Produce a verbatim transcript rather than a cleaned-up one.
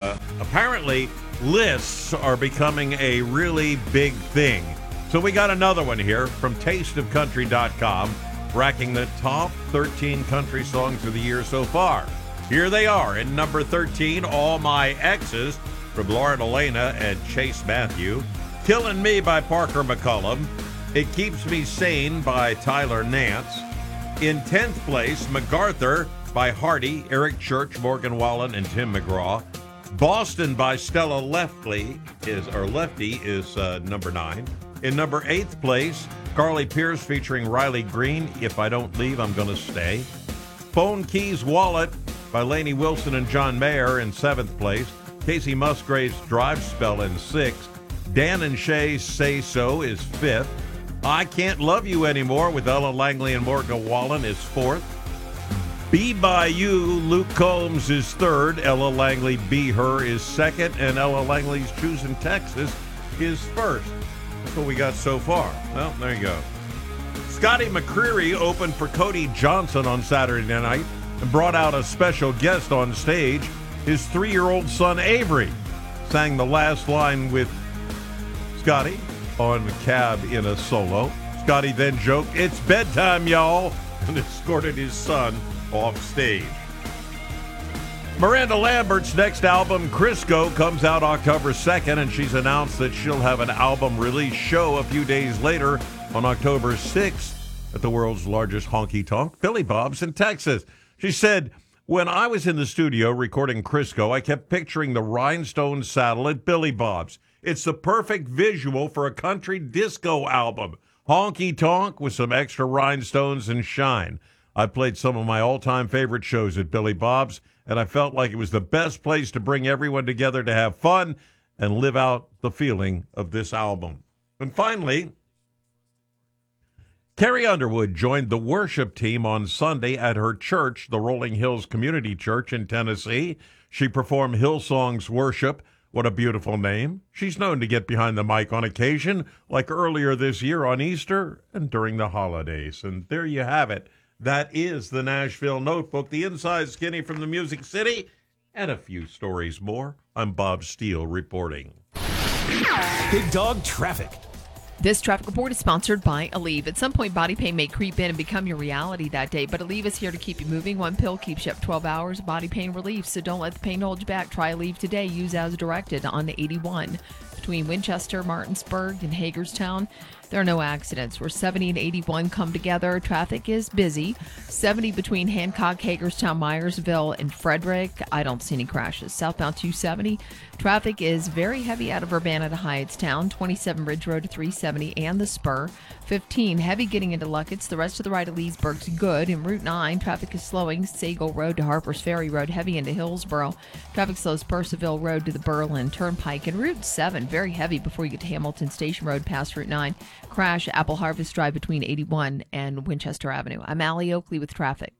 uh, apparently lists are becoming a really big thing. So we got another one here from taste of country dot com, ranking the top thirteen country songs of the year so far. Here they are. In number thirteen, All My Exes from Lauren Elena and Chase Matthew. Killin' Me by Parker McCollum. It Keeps Me Sane by Tyler Nance. In tenth place, MacArthur by Hardy, Eric Church, Morgan Wallen, and Tim McGraw. Boston by Stella Lefty is, or Lefty is uh, number nine. In number eighth place, Carly Pierce featuring Riley Green, If I Don't Leave, I'm Gonna Stay. Phone Keys Wallet by Lainey Wilson and John Mayer in seventh place. Casey Musgrave's Drive Spell in sixth. Dan and Shay's Say So is fifth. I Can't Love You Anymore with Ella Langley and Morgan Wallen is fourth. Be By You, Luke Combs is third. Ella Langley, Be Her is second. And Ella Langley's Choosing Texas is first. That's what we got so far. Well, there you go. Scotty McCreery opened for Cody Johnson on Saturday night and brought out a special guest on stage. His three-year-old son, Avery, sang the last line with Scotty on the cab in a solo. Scotty then joked, "It's bedtime, y'all," and escorted his son off stage. Miranda Lambert's next album, Crisco, comes out October second, and she's announced that she'll have an album release show a few days later on October sixth at the world's largest honky-tonk, Billy Bob's in Texas. She said, "When I was in the studio recording Crisco, I kept picturing the rhinestone saddle at Billy Bob's. It's the perfect visual for a country disco album. Honky-tonk with some extra rhinestones and shine. I played some of my all-time favorite shows at Billy Bob's, and I felt like it was the best place to bring everyone together to have fun and live out the feeling of this album." And finally, Carrie Underwood joined the worship team on Sunday at her church, the Rolling Hills Community Church in Tennessee. She performed Hillsong's Worship. What a beautiful name. She's known to get behind the mic on occasion, like earlier this year on Easter and during the holidays. And there you have it. That is the Nashville Notebook, the inside skinny from the Music City, and a few stories more. I'm Bob Steele reporting. Big Dog Traffic. This traffic report is sponsored by Aleve. At some point, body pain may creep in and become your reality that day, but Aleve is here to keep you moving. One pill keeps you up twelve hours, body pain relief, so don't let the pain hold you back. Try Aleve today. Use as directed on the eighty-one. Between Winchester, Martinsburg, and Hagerstown, there are no accidents. Where seventy and eighty-one come together, traffic is busy. seventy between Hancock, Hagerstown, Myersville, and Frederick. I don't see any crashes. Southbound two seventy, traffic is very heavy out of Urbana to Hyattstown. twenty-seven Ridge Road to three seventy and the Spur. fifteen, heavy getting into Luckett's. The rest of the ride at Leesburg's good. In Route nine, traffic is slowing. Sagal Road to Harper's Ferry Road, heavy into Hillsboro. Traffic slows Percival Road to the Berlin Turnpike. And Route seven, very heavy before you get to Hamilton Station Road past Route nine. Crash Apple Harvest Drive between eighty-one and Winchester Avenue. I'm Allie Oakley with traffic.